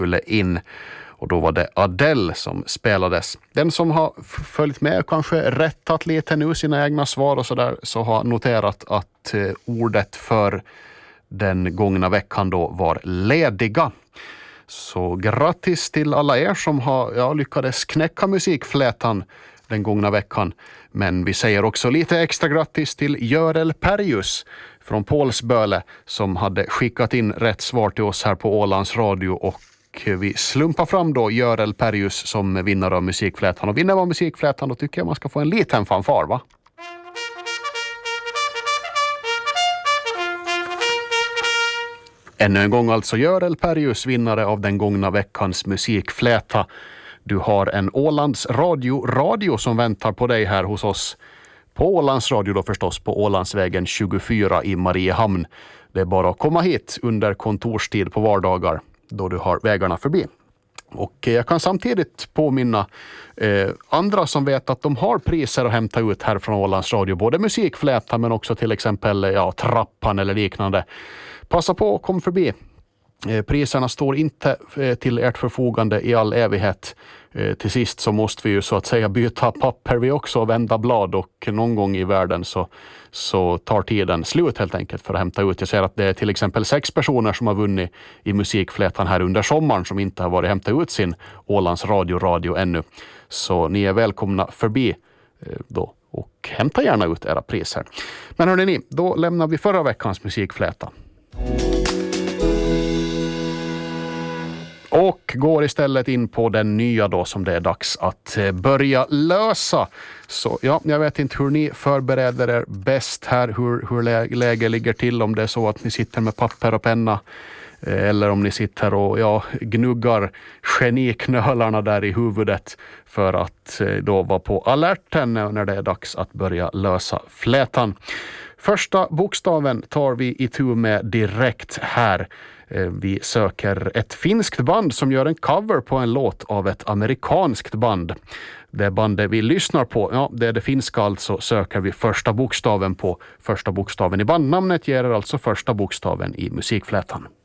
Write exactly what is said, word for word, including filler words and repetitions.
skulle in. Och då var det Adele som spelades. Den som har följt med och kanske rättat lite nu sina egna svar och sådär, så har noterat att eh, ordet för den gångna veckan då var lediga. Så grattis till alla er som har ja, lyckades knäcka musikflätan den gångna veckan. Men vi säger också lite extra grattis till Görel Perjus från Pålsböle som hade skickat in rätt svar till oss här på Ålands Radio, och vi slumpar fram då Görel Perjus som vinnare av musikflätan. Och vinner man musikflätan, då tycker jag man ska få en liten fanfar, va? Ännu en gång alltså Görel Perjus, vinnare av den gångna veckans musikfläta. Du har en Ålands Radio radio som väntar på dig här hos oss. På Ålands Radio då förstås, på Ålandsvägen tjugofyra i Mariehamn. Det är bara att komma hit under kontorstid på vardagar då du har vägarna förbi. Och jag kan samtidigt påminna eh, andra som vet att de har priser att hämta ut här från Ålands Radio. Både musikfläta men också till exempel ja, trappan eller liknande. Passa på och kom förbi. Eh, priserna står inte eh, till ert förfogande i all evighet. Eh, till sist så måste vi ju så att säga byta papper vi också och vända blad, och någon gång i världen så, så tar tiden slut helt enkelt för att hämta ut. Jag ser att det är till exempel sex personer som har vunnit i musikflätan här under sommaren som inte har varit hämta ut sin Ålands Radio radio ännu. Så ni är välkomna förbi eh, då och hämta gärna ut era priser. Men hörni ni, då lämnar vi förra veckans musikfläta. Och går istället in på den nya då som det är dags att börja lösa. Så ja, jag vet inte hur ni förbereder er bäst här, hur, hur lä- läget ligger till, om det är så att ni sitter med papper och penna eller om ni sitter och ja, gnuggar geniknölarna där i huvudet för att då vara på alerten när det är dags att börja lösa flätan. Första bokstaven tar vi itu med direkt här. Vi söker ett finskt band som gör en cover på en låt av ett amerikanskt band. Det bandet vi lyssnar på, ja, det är det finska, alltså söker vi första bokstaven på. Första bokstaven i bandnamnet ger alltså första bokstaven i musikflätan.